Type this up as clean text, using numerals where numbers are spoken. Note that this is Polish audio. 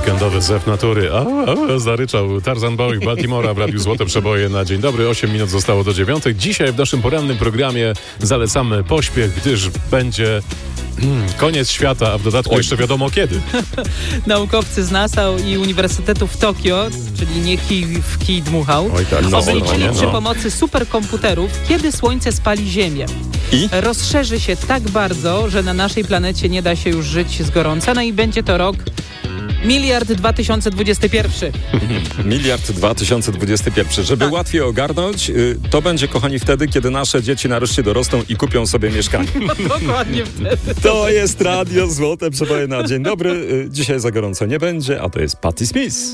Weekendowy zew natury. Zaryczał Tarzan Boy Baltimora w Radiu Złote Przeboje na dzień dobry. 8 minut zostało do 9. Dzisiaj w naszym porannym programie zalecamy pośpiech, gdyż będzie koniec świata, a w dodatku jeszcze wiadomo kiedy. Naukowcy z NASA i Uniwersytetu w Tokio, czyli nie kij w kij dmuchał, obliczyli przy pomocy superkomputerów, kiedy Słońce spali Ziemię. I? Rozszerzy się tak bardzo, że na naszej planecie nie da się już żyć z gorąca, no i będzie to rok 2021. 2021. Żeby łatwiej ogarnąć, to będzie, kochani, wtedy, kiedy nasze dzieci nareszcie dorosną i kupią sobie mieszkanie. Dokładnie wtedy. To jest Radio Złote Przeboje na dzień dobry. Dzisiaj za gorąco nie będzie, a to jest Patti Smith.